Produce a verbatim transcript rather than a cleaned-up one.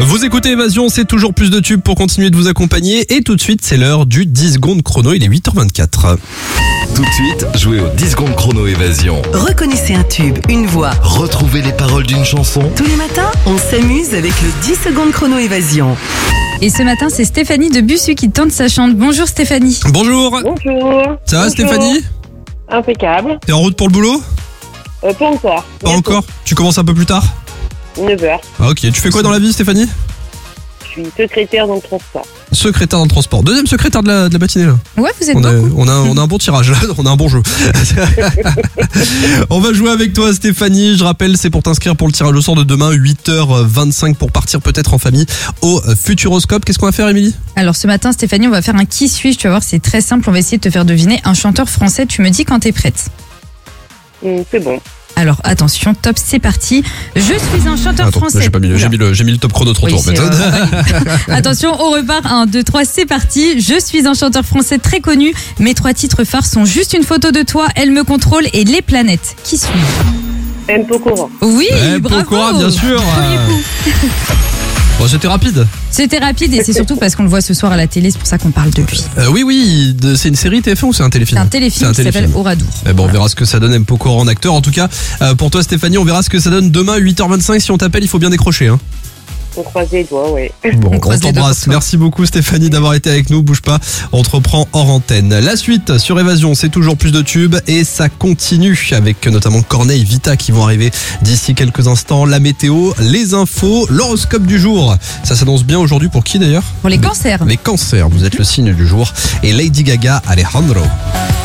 Vous écoutez Évasion, c'est toujours plus de tubes pour continuer de vous accompagner. Et tout de suite, c'est l'heure du dix secondes chrono, il est huit heures vingt-quatre. Tout de suite, jouez au dix secondes chrono Évasion. Reconnaissez un tube, une voix. Retrouvez les paroles d'une chanson. Tous les matins, on s'amuse avec le dix secondes chrono Évasion. Et ce matin, c'est Stéphanie de Bussu qui tente sa chante. Bonjour Stéphanie. Bonjour. Bonjour. Ça va Bonjour. Stéphanie? Impeccable. T'es en route pour le boulot? Euh, pas encore. Pas encore? Tu commences un peu plus tard? neuf heures. Ah, ok, tu fais quoi dans la vie Stéphanie? Je suis secrétaire dans le transport. Secrétaire dans le transport. Deuxième secrétaire de la, de la matinée là. Ouais, vous êtes On a, beaucoup. on, a, on a un bon tirage, on a un bon jeu. On va jouer avec toi Stéphanie, je rappelle c'est pour t'inscrire pour le tirage au sort de demain huit heures vingt-cinq pour partir peut-être en famille au Futuroscope. Qu'est-ce qu'on va faire Émilie? Alors ce matin, Stéphanie, on va faire un qui suis-je. Tu vas voir, c'est très simple. On va essayer de te faire deviner un chanteur français. Tu me dis quand t'es prête. Hum, c'est bon. Alors attention, top, c'est parti. Je suis un chanteur Attends, français. j'ai pas mis, le- j'ai mis le, j'ai mis le top chrono trop Oui, tôt en c'est, fait. euh, Attention, on repart. un, deux, trois, c'est parti. Je suis un chanteur français très connu. Mes trois titres phares sont juste une photo de toi, Elle me contrôle et Les planètes. Qui suis-je? M. Pokora. Oui, Ouais, bravo. Pokora, bien sûr. Premier coup. Bon, c'était rapide. C'était rapide et c'est surtout parce qu'on le voit ce soir à la télé, c'est pour ça qu'on parle de lui. Euh, oui, oui, de- c'est une série T F un ou c'est un téléfilm? C'est un téléfilm C'est un qui s'appelle téléfilm. Oradour. Eh ben, on verra ce que ça donne M. Pokora en acteur. En tout cas, euh, pour toi Stéphanie, on verra ce que ça donne demain huit heures vingt-cinq. Si on t'appelle, il faut bien décrocher. Hein. On croise les doigts, ouais. Bon, On on, croise les doigts t'embrasse. pour toi. Merci beaucoup Stéphanie d'avoir été avec nous. Bouge pas, on te reprend hors antenne. La suite sur Évasion, c'est toujours plus de tubes et ça continue avec notamment Corneille, Vita qui vont arriver d'ici quelques instants. La météo, les infos, l'horoscope du jour. Ça s'annonce bien aujourd'hui pour qui d'ailleurs? Pour les cancers. Les cancers, vous êtes le signe du jour. Et Lady Gaga, Alejandro.